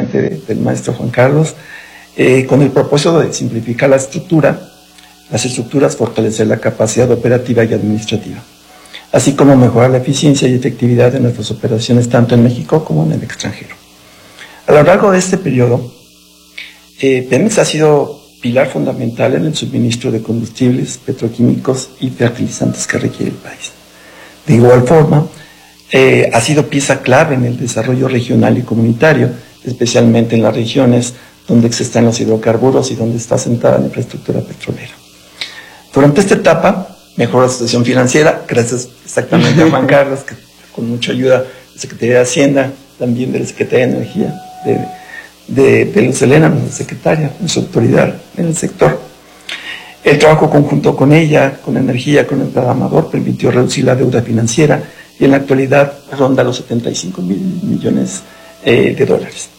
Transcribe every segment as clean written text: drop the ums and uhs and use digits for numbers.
gabinete del maestro Juan Carlos, con el propósito de simplificar las estructuras, fortalecer la capacidad operativa y administrativa, así como mejorar la eficiencia y efectividad de nuestras operaciones tanto en México como en el extranjero. A lo largo de este periodo, Pemex ha sido pilar fundamental en el suministro de combustibles, petroquímicos y fertilizantes que requiere el país. De igual forma, ha sido pieza clave en el desarrollo regional y comunitario, especialmente en las regiones donde están los hidrocarburos y donde está sentada la infraestructura petrolera. Durante esta etapa, mejoró la situación financiera, gracias exactamente a Juan Carlos, que con mucha ayuda de la Secretaría de Hacienda, también de la Secretaría de Energía, de Luz Helena, nuestra secretaria, nuestra autoridad en el sector. El trabajo conjunto con ella, con energía, con el programador, permitió reducir la deuda financiera y en la actualidad ronda los 75 mil millones de dólares.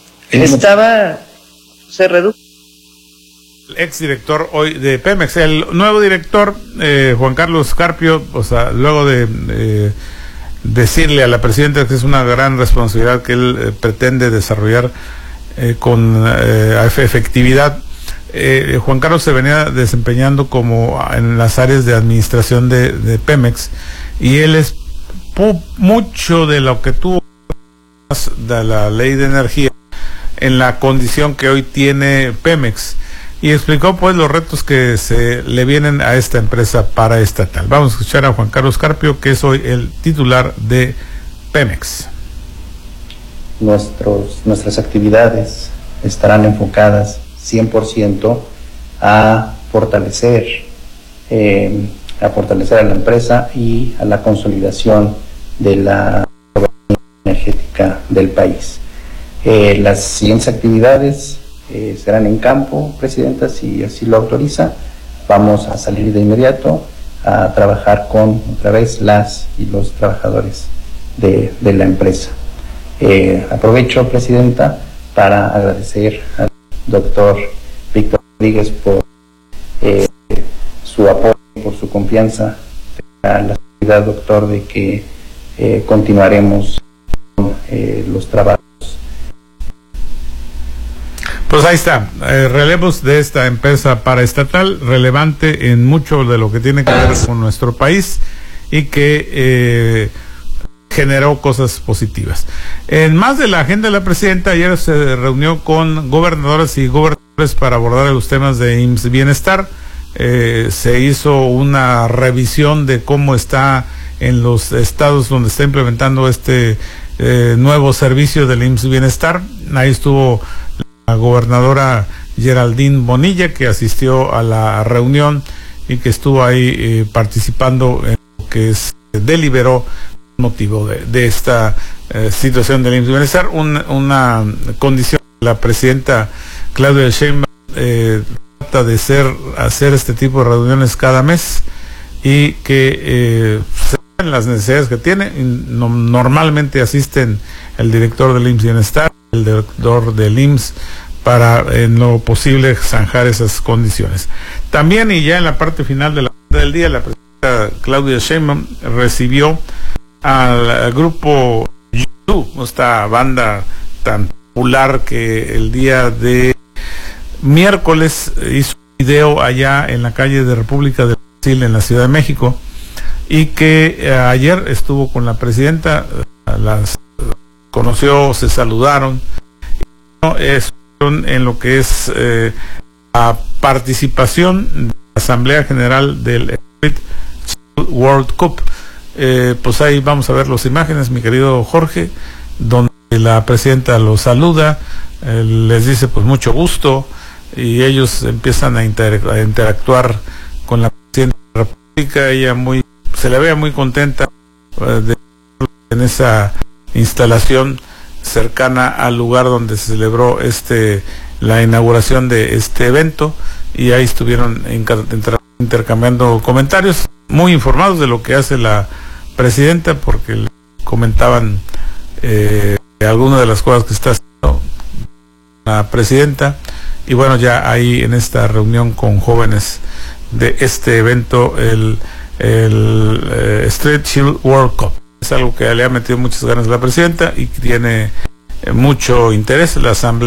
Se redujo. El exdirector hoy de Pemex, el nuevo director, Juan Carlos Carpio, o sea, luego de decirle a la presidenta que es una gran responsabilidad que él pretende desarrollar con efectividad, Juan Carlos se venía desempeñando como en las áreas de administración de Pemex, y él es mucho de lo que tuvo de la ley de energía en la condición que hoy tiene Pemex, y explicó pues los retos que se le vienen a esta empresa paraestatal. Vamos a escuchar a Juan Carlos Carpio, que es hoy el titular de Pemex. Nuestras actividades estarán enfocadas 100% a fortalecer a la empresa y a la consolidación de la soberanía energética del país. Las siguientes actividades serán en campo, Presidenta, si así lo autoriza. Vamos a salir de inmediato a trabajar con otra vez las y los trabajadores de la empresa. Aprovecho, Presidenta, para agradecer al doctor Víctor Rodríguez por su apoyo, por su confianza, a la seguridad, doctor, de que continuaremos con los trabajos. Pues ahí está, relevos de esta empresa paraestatal, relevante en mucho de lo que tiene que ver con nuestro país y que generó cosas positivas. En más de la agenda de la presidenta, ayer se reunió con gobernadoras y gobernadores para abordar los temas de IMSS Bienestar. Se hizo una revisión de cómo está en los estados donde está implementando este nuevo servicio del IMSS Bienestar. Ahí estuvo la gobernadora Geraldine Bonilla, que asistió a la reunión y que estuvo ahí participando en lo que se deliberó motivo de esta situación del IMSS Bienestar, una condición que la presidenta Claudia Sheinbaum trata de hacer este tipo de reuniones cada mes y que se ven las necesidades que tiene. Normalmente asisten el director del IMSS Bienestar, el director del IMSS, para en lo posible zanjar esas condiciones. También, y ya en la parte final del día, la presidenta Claudia Sheinbaum recibió al grupo YouTube, esta banda tan popular que el día de miércoles hizo un video allá en la calle de República del Brasil, en la Ciudad de México, y que ayer estuvo con la presidenta, las conoció, se saludaron, en lo que es la participación de la Asamblea General del World Cup. Pues ahí vamos a ver las imágenes, mi querido Jorge, donde la presidenta los saluda, les dice pues mucho gusto, y ellos empiezan a interactuar con la presidenta de la República. Ella se le veía muy contenta en esa instalación cercana al lugar donde se celebró la inauguración de este evento, y ahí estuvieron intercambiando comentarios, muy informados de lo que hace la presidenta, porque le comentaban algunas de las cosas que está haciendo la presidenta. Y bueno, ya ahí en esta reunión con jóvenes de este evento, el Street Shield World Cup, es algo que le ha metido muchas ganas a la presidenta y que tiene mucho interés. La Asamblea